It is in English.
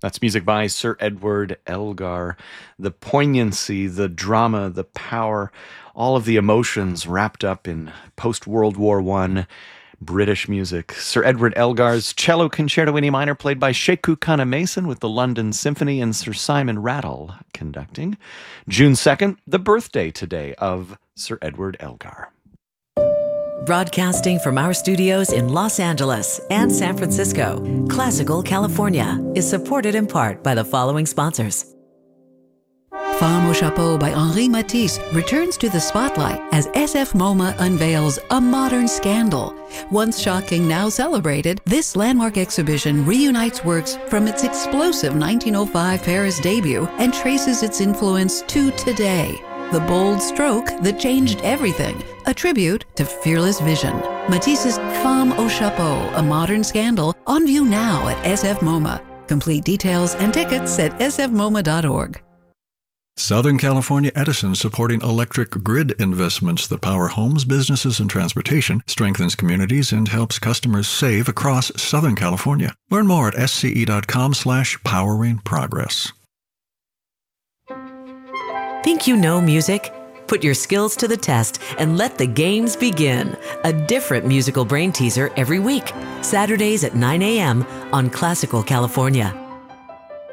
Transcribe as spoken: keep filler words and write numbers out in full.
That's music by Sir Edward Elgar. The poignancy, the drama, the power, all of the emotions wrapped up in post World War One British music. Sir Edward Elgar's Cello Concerto in E minor, played by Sheku Kana-Mason with the London Symphony and Sir Simon Rattle conducting. June second, the birthday today of Sir Edward Elgar. Broadcasting from our studios in Los Angeles and San Francisco, Classical California is supported in part by the following sponsors. Femme au Chapeau by Henri Matisse returns to the spotlight as S F MoMA unveils A Modern Scandal. Once shocking, now celebrated, this landmark exhibition reunites works from its explosive nineteen oh five Paris debut and traces its influence to today. The bold stroke that changed everything, a tribute to fearless vision. Matisse's Femme au Chapeau, A Modern Scandal, on view now at S F MoMA. Complete details and tickets at s f moma dot org. Southern California Edison, supporting electric grid investments that power homes, businesses, and transportation, strengthens communities, and helps customers save across Southern California. Learn more at sce.com slash powering progress. Think you know music? Put your skills to the test and let the games begin. A different musical brain teaser every week. Saturdays at nine a.m. on Classical California.